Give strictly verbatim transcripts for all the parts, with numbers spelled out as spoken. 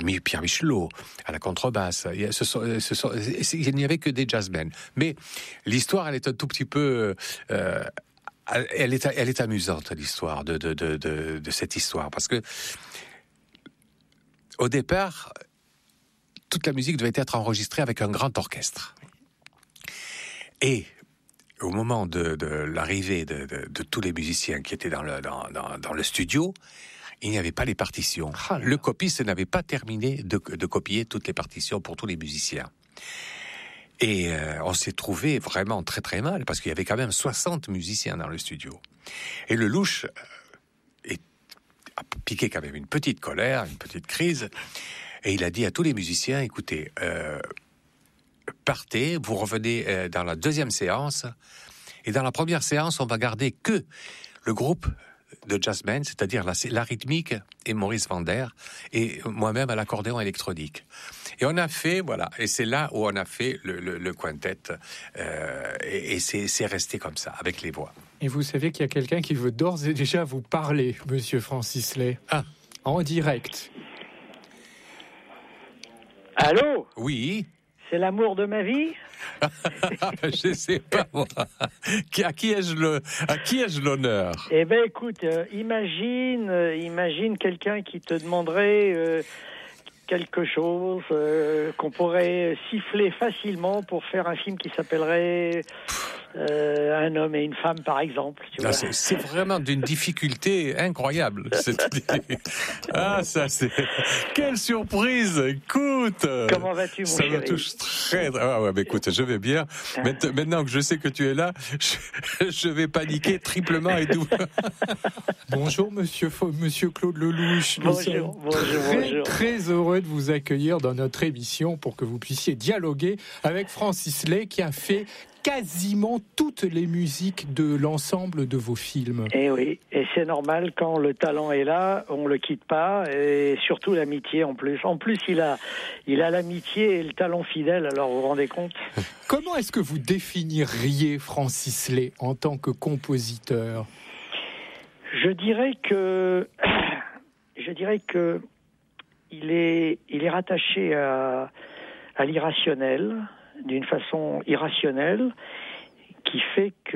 Pierre Michelot à la contrebasse. Il, y a, ce sont, ce sont, il n'y avait que des jazzmen. Mais l'histoire, elle est un tout petit peu... Euh, elle, est, elle est amusante, l'histoire de, de, de, de, de cette histoire. Parce que, au départ, toute la musique devait être enregistrée avec un grand orchestre. Et au moment de, de l'arrivée de, de, de tous les musiciens qui étaient dans le, dans, dans, dans le studio, il n'y avait pas les partitions. Ah, le copiste n'avait pas terminé de, de copier toutes les partitions pour tous les musiciens. Et euh, on s'est trouvé vraiment très très mal, parce qu'il y avait quand même soixante musiciens dans le studio. Et le louche euh, est, a piqué quand même une petite colère, une petite crise, et il a dit à tous les musiciens, écoutez, euh, partez, vous revenez euh, dans la deuxième séance, et dans la première séance, on va garder que le groupe de jazzmen, c'est-à-dire la, la rythmique et Maurice Vander, et moi-même à l'accordéon électronique. Et on a fait, voilà, et c'est là où on a fait le, le, le quintet, euh, et, et c'est, c'est resté comme ça, avec les voix. Et vous savez qu'il y a quelqu'un qui veut d'ores et déjà vous parler, monsieur Francis Lay. Ah. En direct. Allô ? Oui. C'est l'amour de ma vie ? Je sais pas moi. À qui ai-je le, à qui ai-je l'honneur ? Eh ben écoute, euh, imagine, euh, imagine quelqu'un qui te demanderait euh, quelque chose euh, qu'on pourrait siffler facilement pour faire un film qui s'appellerait euh, Un homme et une femme, par exemple. Tu ah, vois. c'est, c'est vraiment d'une difficulté incroyable. Ah, ça c'est... Quelle surprise! Écoute! Comment vas-tu, mon ça chéri? me touche très... Ah ouais, mais écoute, je vais bien. Maintenant que je sais que tu es là, je, je vais paniquer triplement et doux. Bonjour, monsieur, monsieur Claude Lelouch. Nous Bonjour, sommes bonjour, très, bonjour. très heureux de vous accueillir dans notre émission pour que vous puissiez dialoguer avec Francis Lay, qui a fait quasiment toutes les musiques de l'ensemble de vos films. Et oui, et c'est normal, quand le talent est là, on le quitte pas, et surtout l'amitié en plus. En plus, il a, il a l'amitié et le talent fidèle, alors vous vous rendez compte ? Comment est-ce que vous définiriez Francis Lay en tant que compositeur ? Je dirais que, je dirais que il est, il est rattaché à, à l'irrationnel, d'une façon irrationnelle, qui fait que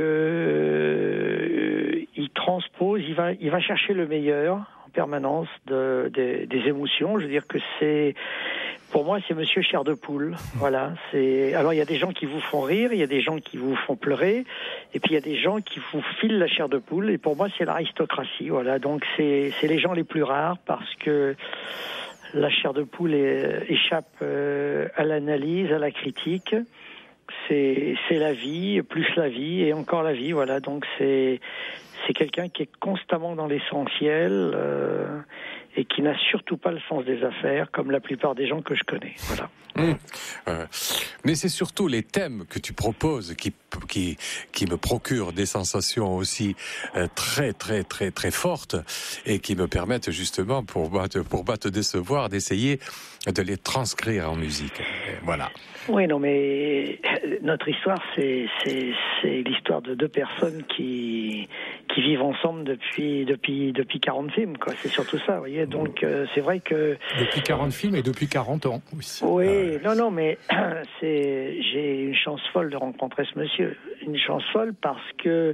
euh, il transpose, il va, il va chercher le meilleur en permanence de, de, des émotions. Je veux dire que c'est, pour moi, c'est Monsieur Chair de Poule. Voilà. C'est, alors il y a des gens qui vous font rire, il y a des gens qui vous font pleurer, et puis il y a des gens qui vous filent la chair de poule. Et pour moi, c'est l'aristocratie. Voilà. Donc c'est, c'est les gens les plus rares, parce que la chair de poule est, échappe euh, à l'analyse, à la critique. C'est, c'est la vie, plus la vie, et encore la vie. Voilà, donc c'est, c'est quelqu'un qui est constamment dans l'essentiel euh, et qui n'a surtout pas le sens des affaires, comme la plupart des gens que je connais. Voilà. Mmh. Euh, mais c'est surtout les thèmes que tu proposes qui qui qui me procurent des sensations aussi euh, très très très très fortes, et qui me permettent justement, pour pas te, pour pas te décevoir, d'essayer de les transcrire en musique. Et voilà. Oui, non, mais notre histoire, c'est c'est c'est l'histoire de deux personnes qui qui vivent ensemble depuis depuis depuis quarante films, quoi. C'est surtout ça, vous voyez. Donc euh, c'est vrai que depuis quarante films et depuis quarante ans aussi. Oui, euh... non, non, mais c'est j'ai une chance folle de rencontrer ce monsieur, une chance folle parce que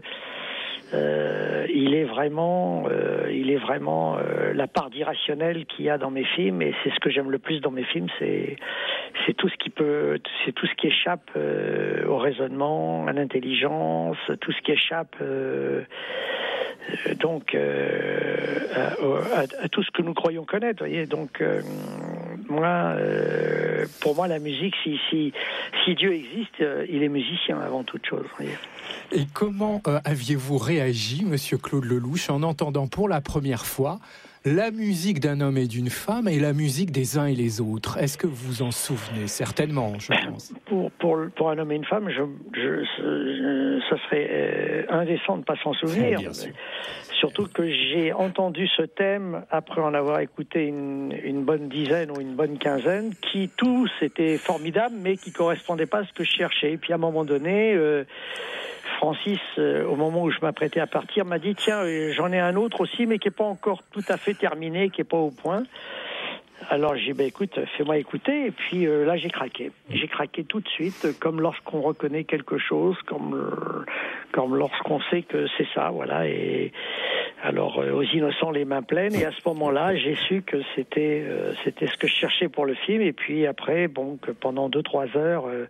euh, il est vraiment, euh, il est vraiment euh, la part d'irrationnel qu'il y a dans mes films, et c'est ce que j'aime le plus dans mes films, c'est c'est tout ce qui peut, c'est tout ce qui échappe euh, au raisonnement, à l'intelligence, tout ce qui échappe euh, euh, donc euh, à, à, à tout ce que nous croyons connaître, vous voyez. Donc euh, moi, euh, pour moi, la musique, si si si Dieu existe, euh, il est musicien avant toute chose, vous voyez. Et comment euh, aviez-vous réagi, monsieur Claude Lelouch, en entendant pour la première fois la musique d'un homme et d'une femme et la musique des uns et les autres? Est-ce que vous vous en souvenez? Certainement, je pense. Pour, pour, pour un homme et une femme, je, je, je, ça serait euh, indécent de ne pas s'en souvenir. Bien sûr. Surtout que j'ai entendu ce thème après en avoir écouté une, une bonne dizaine ou une bonne quinzaine, qui tous étaient formidables, mais qui ne correspondaient pas à ce que je cherchais. Et puis à un moment donné... Euh, Francis, euh, au moment où je m'apprêtais à partir, m'a dit « Tiens, euh, j'en ai un autre aussi, mais qui n'est pas encore tout à fait terminé, qui n'est pas au point. Alors j'ai dit, bah, écoute, fais-moi écouter. Et puis euh, là, j'ai craqué. J'ai craqué tout de suite, comme lorsqu'on reconnaît quelque chose, comme, euh, comme lorsqu'on sait que c'est ça, voilà. Et alors, euh, aux innocents, les mains pleines. Et à ce moment-là, j'ai su que c'était, euh, c'était ce que je cherchais pour le film. Et puis après, bon, que pendant deux, trois heures, euh,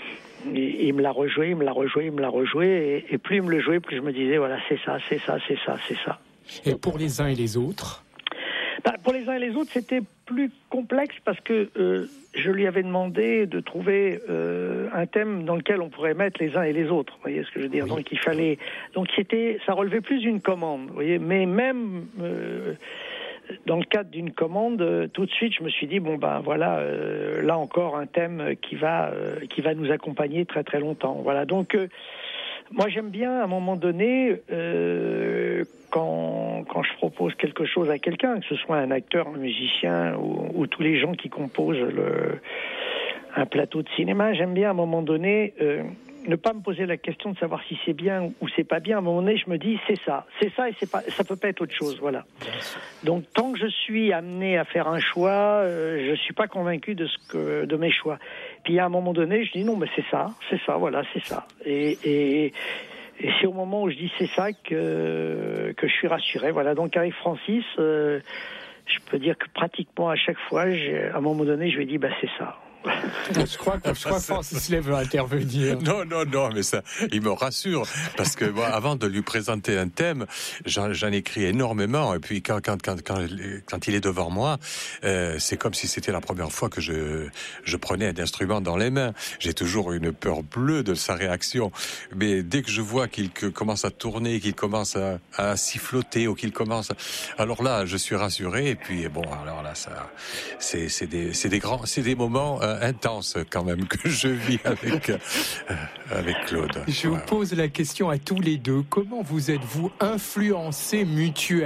il, il me l'a rejoué, il me l'a rejoué, il me l'a rejoué. Et, et plus il me le jouait, plus je me disais, voilà, c'est ça, c'est ça, c'est ça, c'est ça. Et pour les uns et les autres ? Bah, pour les uns et les autres, c'était plus complexe parce que euh, je lui avais demandé de trouver euh, un thème dans lequel on pourrait mettre les uns et les autres. Vous voyez ce que je veux dire ? Oui. Donc il fallait, donc c'était, ça relevait plus d'une commande. Vous voyez, mais même euh, dans le cadre d'une commande, euh, tout de suite, je me suis dit bon ben voilà, euh, là encore un thème qui va, euh, qui va nous accompagner très très longtemps. Voilà, donc. Euh, Moi, j'aime bien, à un moment donné, euh, quand, quand je propose quelque chose à quelqu'un, que ce soit un acteur, un musicien ou, ou tous les gens qui composent le, un plateau de cinéma, j'aime bien, à un moment donné, euh, ne pas me poser la question de savoir si c'est bien ou c'est pas bien. À un moment donné, je me dis, c'est ça, c'est ça et c'est pas, ça peut pas être autre chose, voilà. Donc, tant que je suis amené à faire un choix, euh, je suis pas convaincu de ce que, de mes choix. Puis à un moment donné, je dis non, mais c'est ça, c'est ça, voilà, c'est ça. Et, et, et c'est au moment où je dis c'est ça que que je suis rassuré. Voilà. Donc avec Francis, euh, je peux dire que pratiquement à chaque fois, j'ai, à un moment donné, je lui ai dit bah c'est ça. Je crois que, je crois que Francis Lay veut intervenir. Non, non, non, mais ça, il me rassure. Parce que moi, avant de lui présenter un thème, j'en, j'en écris énormément. Et puis quand, quand, quand, quand, quand il est devant moi, euh, c'est comme si c'était la première fois que je, je prenais un instrument dans les mains. J'ai toujours une peur bleue de sa réaction. Mais dès que je vois qu'il que, commence à tourner, qu'il commence à, à siffloter ou qu'il commence, à... alors là, je suis rassuré. Et puis bon, alors là, ça, c'est, c'est des, c'est des grands, c'est des moments. Euh, intense quand même que je vis avec euh, avec Claude. Je ouais. vous pose la question à tous les deux. Comment vous êtes-vous influencés mutuellement ?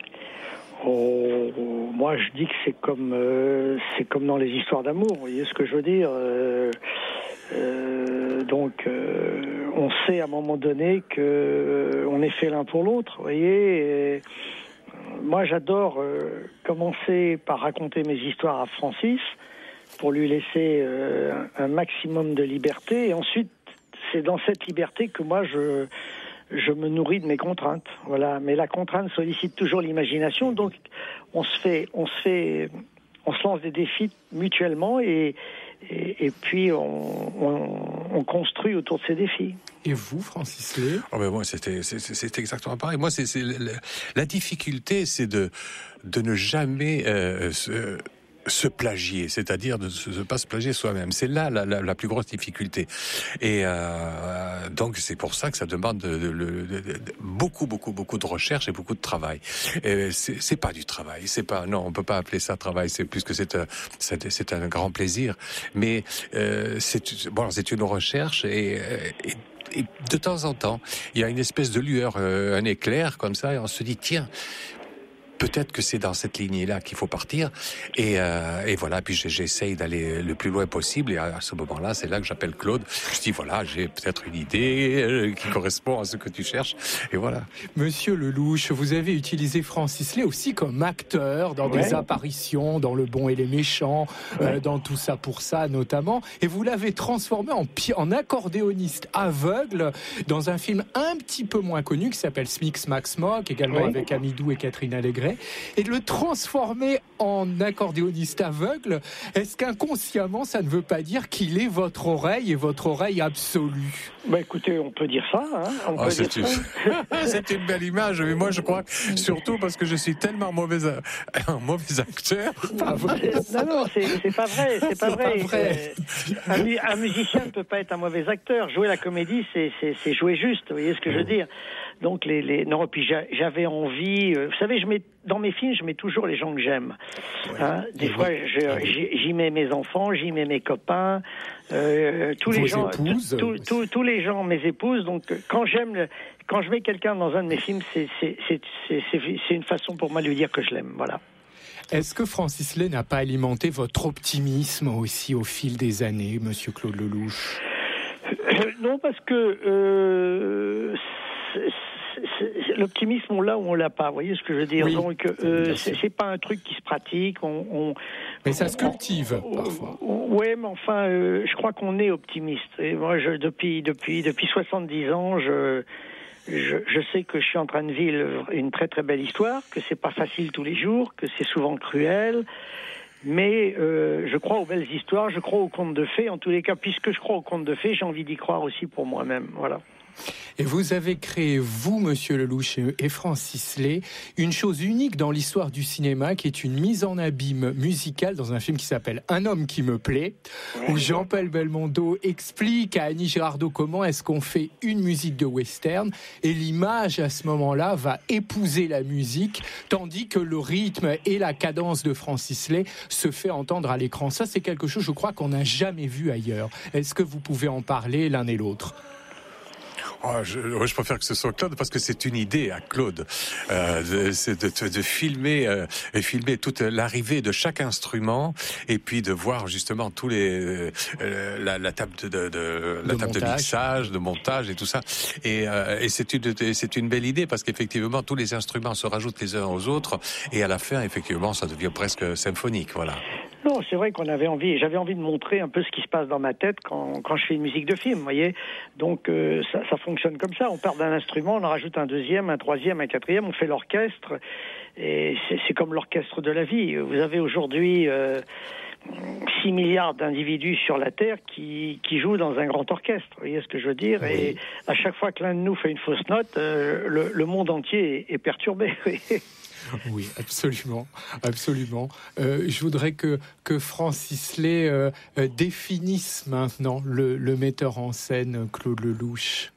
Oh, moi, je dis que c'est comme euh, c'est comme dans les histoires d'amour. Vous voyez ce que je veux dire ? euh, euh, Donc, euh, on sait à un moment donné que euh, on est fait l'un pour l'autre. Vous voyez. Et moi, j'adore euh, commencer par raconter mes histoires à Francis, pour lui laisser euh, un maximum de liberté. Et ensuite, c'est dans cette liberté que moi, je, je me nourris de mes contraintes. Voilà. Mais la contrainte sollicite toujours l'imagination. Donc, on se fait, on se fait, on se lance des défis mutuellement et, et, et puis on, on, on construit autour de ces défis. Et vous, Francis Lay ? Oh ben moi, c'était, c'est, c'est exactement pareil. Moi, c'est, c'est la, la difficulté, c'est de, de ne jamais euh, se, se plagier, c'est-à-dire de ne pas se plagier soi-même. C'est là la, la, la plus grosse difficulté. Et euh, donc c'est pour ça que ça demande de, de, de, de, de, beaucoup, beaucoup, beaucoup de recherche et beaucoup de travail. Et c'est, c'est pas du travail, c'est pas, non, on peut pas appeler ça travail. C'est plus que c'est un, c'est, c'est un grand plaisir. Mais euh, c'est bon, c'est une recherche et, et Et de temps en temps, il y a une espèce de lueur, euh, un éclair comme ça, et on se dit tiens, peut-être que c'est dans cette lignée-là qu'il faut partir. Et, euh, et voilà, puis j'essaye d'aller le plus loin possible. Et à ce moment-là, c'est là que j'appelle Claude. Je dis voilà, j'ai peut-être une idée qui correspond à ce que tu cherches. Et voilà. Monsieur Lelouch, vous avez utilisé Francis Lay aussi comme acteur dans ouais. des apparitions, dans Le Bon et les Méchants, ouais. euh, dans Tout ça pour ça notamment. Et vous l'avez transformé en, pi- en accordéoniste aveugle dans un film un petit peu moins connu qui s'appelle Smic Smack Smock, également ouais. avec Amidou et Catherine Allégret. Et de le transformer en accordéoniste aveugle, est-ce qu'inconsciemment, ça ne veut pas dire qu'il est votre oreille et votre oreille absolue ? Bah écoutez, on peut dire ça. Hein on oh, peut c'est, dire une... ça. c'est une belle image, mais moi je crois, que, surtout parce que je suis tellement mauvais, un mauvais acteur. Pas vrai. Non, non, c'est, c'est pas vrai. C'est pas c'est vrai. Pas vrai. Euh, un, un musicien ne peut pas être un mauvais acteur. Jouer la comédie, c'est, c'est, c'est jouer juste. Vous voyez ce que je veux dire ? Donc les, les non, puis j'avais envie. Euh, vous savez, je mets dans mes films, je mets toujours les gens que j'aime. Hein, des fois, je, j'y, j'y mets mes enfants, j'y mets mes copains, euh, tous Vos les gens, épouses. Tous, tous, tous les gens, mes épouses. Donc, quand j'aime, le, quand je mets quelqu'un dans un de mes films, c'est, c'est, c'est, c'est, c'est, c'est une façon pour moi de lui dire que je l'aime. Voilà. Est-ce que Francis Lay n'a pas alimenté votre optimisme aussi au fil des années, Monsieur Claude Lelouch ? euh, Non, parce que. Euh, c'est, c'est, l'optimisme, on l'a ou on l'a pas. Vous voyez ce que je veux dire? Oui, Donc, euh, c'est, c'est pas un truc qui se pratique. On, on, mais ça se cultive on, parfois. Oui, mais enfin, euh, je crois qu'on est optimiste. Et moi, je, depuis, depuis, depuis soixante-dix ans, je, je, je sais que je suis en train de vivre une très très belle histoire, que c'est pas facile tous les jours, que c'est souvent cruel. Mais euh, je crois aux belles histoires, je crois aux contes de fées. En tous les cas, puisque je crois aux contes de fées, j'ai envie d'y croire aussi pour moi-même. Voilà. Et vous avez créé, vous, Monsieur Lelouch et Francis Lay, une chose unique dans l'histoire du cinéma, qui est une mise en abîme musicale dans un film qui s'appelle Un homme qui me plaît, ouais, où Jean-Paul Belmondo explique à Annie Girardot comment est-ce qu'on fait une musique de western, et l'image à ce moment-là va épouser la musique, tandis que le rythme et la cadence de Francis Lay se fait entendre à l'écran. Ça, c'est quelque chose, je crois, qu'on n'a jamais vu ailleurs. Est-ce que vous pouvez en parler l'un et l'autre ? Oh, je, ouais, je préfère que ce soit Claude parce que c'est une idée à Claude, euh, de, c'est de, de filmer, euh, et filmer toute l'arrivée de chaque instrument et puis de voir justement tous les euh, la, la table de, de, de la de table montage. de mixage, de montage et tout ça. Et, euh, et c'est une c'est une belle idée parce qu'effectivement tous les instruments se rajoutent les uns aux autres et à la fin effectivement ça devient presque symphonique, voilà. Non, c'est vrai qu'on avait envie, j'avais envie de montrer un peu ce qui se passe dans ma tête quand, quand je fais une musique de film, vous voyez. Donc euh, ça, ça fonctionne comme ça, on part d'un instrument, on en rajoute un deuxième, un troisième, un quatrième, on fait l'orchestre, et c'est, c'est comme l'orchestre de la vie. Vous avez aujourd'hui euh, six milliards d'individus sur la Terre qui, qui jouent dans un grand orchestre, vous voyez ce que je veux dire. Oui. Et à chaque fois que l'un de nous fait une fausse note, euh, le, le monde entier est, est perturbé. Oui, absolument, absolument. Euh, je voudrais que, que Francis Lay euh, euh, définisse maintenant le, le metteur en scène Claude Lelouch.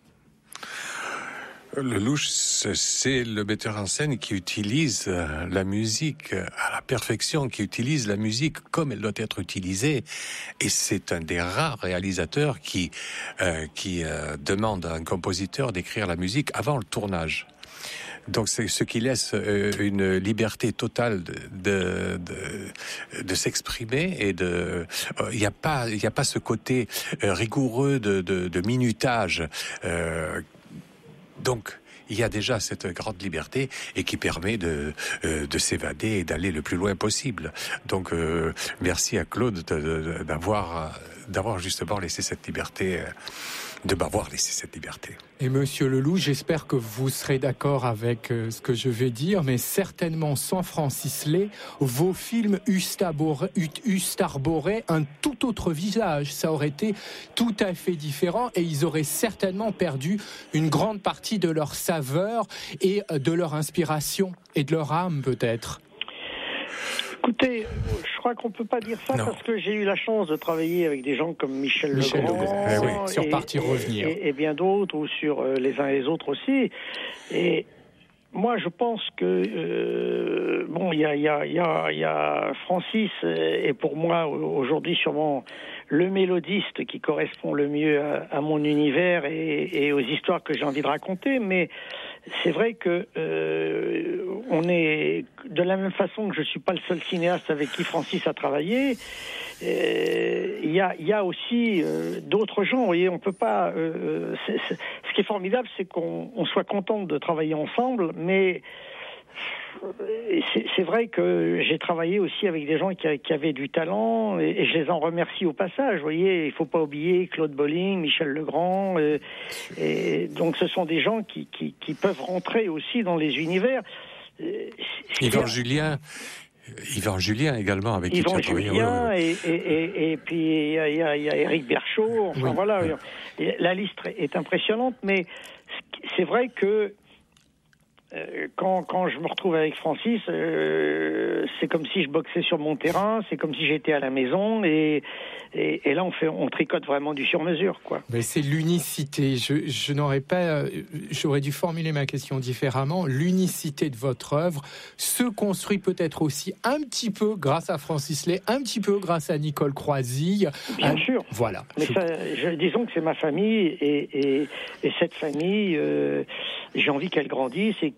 Lelouch, c'est le metteur en scène qui utilise la musique à la perfection, qui utilise la musique comme elle doit être utilisée. Et c'est un des rares réalisateurs qui, euh, qui euh, demande à un compositeur d'écrire la musique avant le tournage. Donc c'est ce qui laisse euh, une liberté totale de de, de, de s'exprimer et de il euh, n'y a pas il y a pas ce côté euh, rigoureux de, de, de minutage. Euh, donc il y a déjà cette grande liberté et qui permet de euh, de s'évader et d'aller le plus loin possible. Donc euh, merci à Claude de, de, d'avoir d'avoir justement laissé cette liberté. Euh, de m'avoir laissé cette liberté. Et Monsieur Lelouch, j'espère que vous serez d'accord avec euh, ce que je vais dire, mais certainement sans Francis Lay, vos films eussent arboré un tout autre visage. Ça aurait été tout à fait différent et ils auraient certainement perdu une grande partie de leur saveur et de leur inspiration et de leur âme peut-être. Écoutez, je crois qu'on peut pas dire ça non. Parce que j'ai eu la chance de travailler avec des gens comme Michel, Michel Legrand, Legrand eh oui, sur Partir Revenir, et, et bien d'autres, ou sur euh, les uns et les autres aussi. Et moi, je pense que euh, bon, il y a, il y a, il y a, il y a Francis est pour moi aujourd'hui sûrement le mélodiste qui correspond le mieux à, à mon univers et, et aux histoires que j'ai envie de raconter, mais c'est vrai que euh, on est de la même façon que je suis pas le seul cinéaste avec qui Francis a travaillé. Il euh, y a, il y a aussi euh, d'autres gens. Vous voyez, on peut pas. Euh, c'est, c'est, ce qui est formidable, c'est qu'on on soit content de travailler ensemble, mais c'est, c'est vrai que j'ai travaillé aussi avec des gens qui, qui avaient du talent et, et je les en remercie au passage. Vous voyez, il faut pas oublier Claude Bolling, Michel Legrand, euh, et donc ce sont des gens qui, qui, qui peuvent rentrer aussi dans les univers. Yvan Julien. Yvan Julien également, avec Yvan qui tu as travaillé. Julien, et, et, et, et puis il y a, y a, y a Éric Berchot, enfin oui. Voilà, la liste est impressionnante, mais c'est vrai que euh, quand, quand je me retrouve avec Francis, euh, c'est comme si je boxais sur mon terrain, c'est comme si j'étais à la maison, et, et, et là on fait, on tricote vraiment du sur-mesure, quoi. Mais c'est l'unicité. Je, je n'aurais pas, j'aurais dû formuler ma question différemment. L'unicité de votre œuvre se construit peut-être aussi un petit peu grâce à Francis Lay, un petit peu grâce à Nicole Croisille. Bien un... sûr. Voilà. Mais je... Ça, je, disons que c'est ma famille, et, et, et cette famille, euh, j'ai envie qu'elle grandisse et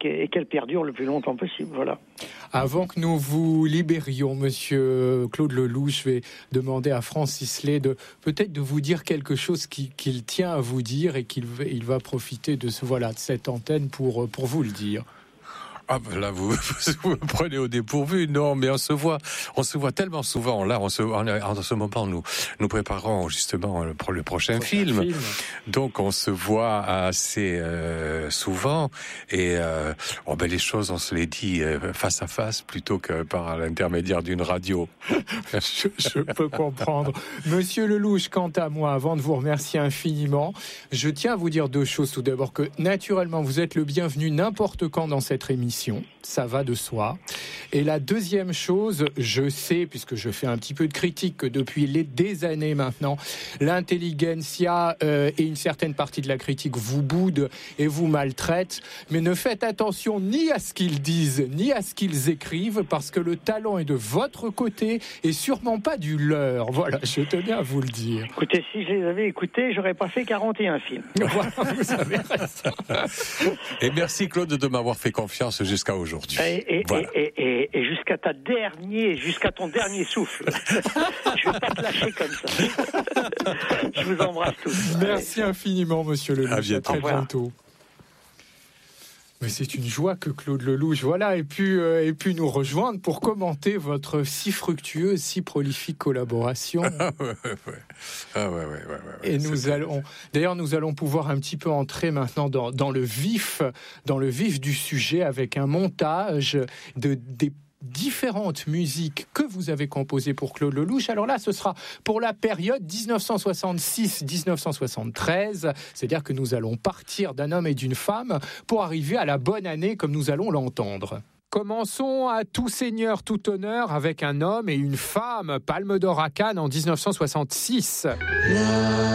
et qu'elle perdure le plus longtemps possible. Voilà. Avant que nous vous libérions, monsieur Claude Lelouch, je vais demander à Francis Lay de peut-être de vous dire quelque chose qui, qu'il tient à vous dire et qu'il il va profiter de, ce, voilà, de cette antenne pour, pour vous le dire. Ah ben là, vous, vous me prenez au dépourvu. Non, mais on se voit, on se voit tellement souvent. Là, on se, en, en ce moment, nous, nous préparons justement pour le prochain, prochain film. film. Donc, on se voit assez euh, souvent. Et euh, oh ben les choses, on se les dit euh, face à face plutôt que par l'intermédiaire d'une radio. je, je peux comprendre. Monsieur Lelouch, quant à moi, avant de vous remercier infiniment, je tiens à vous dire deux choses. Tout d'abord que, naturellement, vous êtes le bienvenu n'importe quand dans cette émission. Ça va de soi. Et la deuxième chose, je sais, puisque je fais un petit peu de critique, que depuis les, des années maintenant, l'intelligentsia euh, et une certaine partie de la critique vous boudent et vous maltraitent. Mais ne faites attention ni à ce qu'ils disent, ni à ce qu'ils écrivent, parce que le talent est de votre côté et sûrement pas du leur. Voilà, je tenais à vous le dire. Écoutez, si je les avais écoutés, j'aurais pas fait quarante et un films. Voilà, vous avez raison. Et merci Claude de m'avoir fait confiance jusqu'à aujourd'hui. Et, et, voilà. et, et, et jusqu'à ta dernier, jusqu'à ton dernier souffle. Je vais pas te lâcher comme ça. Je vous embrasse tous. Merci Allez. infiniment, monsieur Lelouch. À bientôt. À très bientôt. Mais c'est une joie que Claude Lelouch, voilà, ait pu, euh, ait pu nous rejoindre pour commenter votre si fructueuse, si prolifique collaboration. Ah ouais, ouais. Ah ouais, ouais, ouais, ouais, Et nous c'est allons, d'ailleurs, nous allons pouvoir un petit peu entrer maintenant dans, dans le vif, dans le vif du sujet avec un montage de des différentes musiques que vous avez composées pour Claude Lelouch. Alors là, ce sera pour la période dix-neuf cent soixante-six dix-neuf cent soixante-treize, c'est-à-dire que nous allons partir d'un homme et d'une femme pour arriver à la bonne année comme nous allons l'entendre. Commençons à tout seigneur, tout honneur avec un homme et une femme, Palme d'Or à Cannes en dix-neuf cent soixante-six.